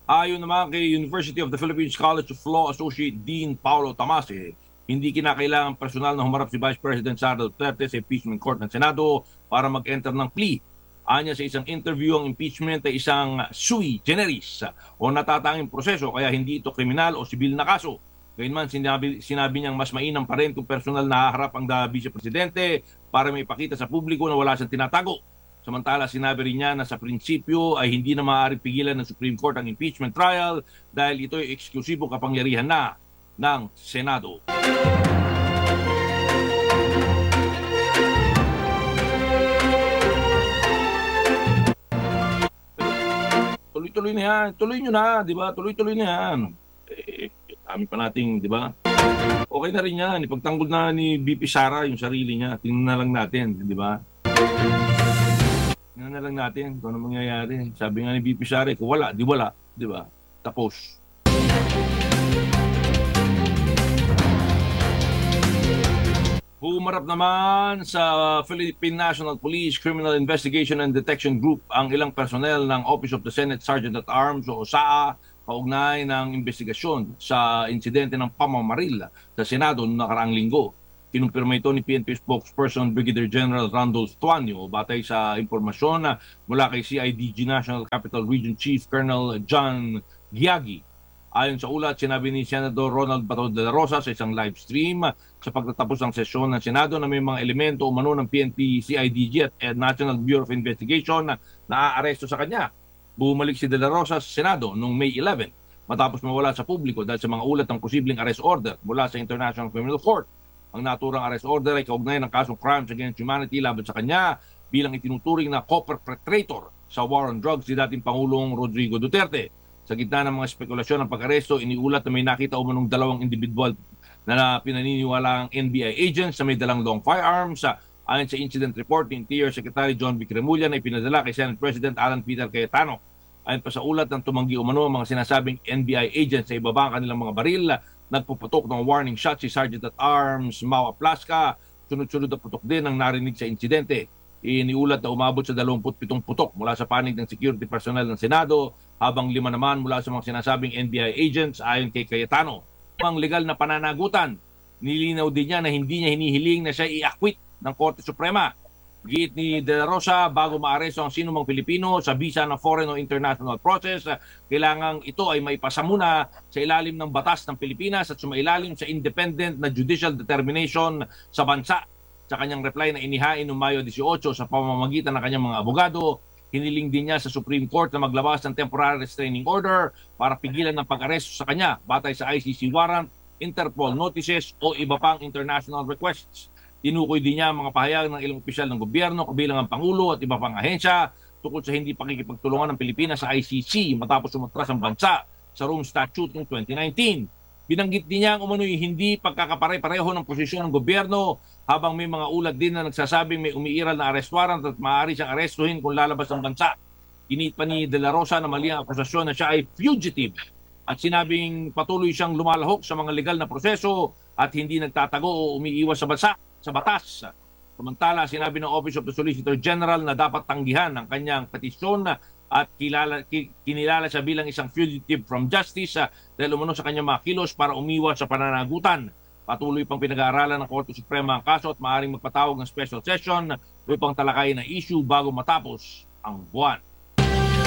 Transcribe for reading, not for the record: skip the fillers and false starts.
Ayon naman kay University of the Philippines College of Law Associate Dean Paulo Tamase, hindi kinakailangan personal na humarap si Vice President Sara Duterte sa impeachment court ng Senado para mag-enter ng plea. Anya sa isang interview, ang impeachment ay isang sui generis o natatanging proseso, kaya hindi ito kriminal o sibil na kaso. Gayunman, sinabi niyang mas mainam pa rin kung personal na haharap ang Vice Presidente para may ipakita sa publiko na wala siyang tinatago. Samantala, sinabi rin niya na sa prinsipyo ay hindi na maaaring pigilan ng Supreme Court ang impeachment trial dahil ito ay eksklusibong kapangyarihan na ng Senado. Tuloy-tuloy na yan. Tuloy nyo na, di ba? Tuloy-tuloy na yan. Kami pa nating, di ba? Okay na rin yan. Ipagtanggol na ni BP Sara yung sarili niya. Tingnan na lang natin, di ba? Tingnan na lang natin kung ano mangyayari. Sabi nga ni BP Sara, kung wala, di wala. Di ba? Tapos. Humarap naman sa Philippine National Police Criminal Investigation and Detection Group ang ilang personnel ng Office of the Senate Sergeant-at-Arms o OSAA kaugnay ng investigasyon sa insidente ng pamamaril sa Senado noong nakaraang linggo. Kinumpirma ito ni PNP spokesperson Brigadier General Randolph Tuanyo batay sa impormasyon mula kay CIDG National Capital Region Chief Colonel John Giagi. Ayon sa ulat, sinabi ni Senador Ronald Bato de la Rosa sa isang live stream sa pagtatapos ng sesyon ng Senado na may mga elemento umano ng PNP, CIDG at National Bureau of Investigation na naaaresto sa kanya. Bumalik si de la Rosa sa Senado noong May 11 matapos mawala sa publiko dahil sa mga ulat ng posibleng arrest order mula sa International Criminal Court. Ang naturang arrest order ay kaugnay ng kasong crimes against humanity laban sa kanya bilang itinuturing na co-perpetrator sa war on drugs ni dating Pangulong Rodrigo Duterte. Sa gitna ng mga spekulasyon ng pag-aresto, iniulat na may nakita umanong dalawang individual na pinaniniwala ang NBI agents na may dalang long firearms. Ayon sa incident report ni Interior Secretary John Vic Remulla na ipinadala kay Senate President Alan Peter Cayetano. Ayon pa sa ulat ng tumanggi umano ang mga sinasabing NBI agents sa ibaba ang kanilang mga baril, nagpuputok ng warning shot si Sergeant-at-Arms Mau Aplasca. Sunod-sunod na putok din ang narinig sa insidente. Iniulat na umabot sa 27 putok mula sa panig ng security personnel ng Senado, habang 5 naman mula sa mga sinasabing NBI agents ayon kay Cayetano. Ang legal na pananagutan, nilinaw din niya na hindi niya hinihiling na siya i-acquit ng Korte Suprema. Giit ni De La Rosa, bago maaresto ang sinumang Pilipino sa visa ng foreign o international process, kailangang ito ay maipasa muna sa ilalim ng batas ng Pilipinas at sumailalim sa independent na judicial determination sa bansa. Sa kanyang reply na inihain noong Mayo 18 sa pamamagitan ng kanyang mga abogado, hiniling din niya sa Supreme Court na maglabas ng temporary restraining order para pigilan ng pag-aresto sa kanya batay sa ICC warrant, Interpol notices o iba pang international requests. Tinukoy din niya ang mga pahayag ng ilang opisyal ng gobyerno kabilang ang Pangulo at iba pang ahensya tungkol sa hindi pakikipagtulungan ng Pilipinas sa ICC matapos umatras ang bansa sa Rome Statute noong 2019. Binanggit din niya ang umano'y hindi pagkakapare-pareho ng posisyon ng gobyerno habang may mga ulat din na nagsasabing may umiiral na arrest warrant at maaari siyang arestuhin kung lalabas ng bansa. Ginit pa ni De La Rosa na mali ang akusasyon na siya ay fugitive at sinabing patuloy siyang lumalahok sa mga legal na proseso at hindi nagtatago o umiiwas sa batas. Samantala, sinabi ng Office of the Solicitor General na dapat tanggihan ang kanyang petisyon at kinilala siya bilang isang fugitive from justice dahil umano sa kanyang mga kilos para umiwas sa pananagutan. Patuloy pang pinag-aaralan ng Korte Suprema ang kaso at maaaring magpatawag ng special session upang talakayin ang issue bago matapos ang buwan.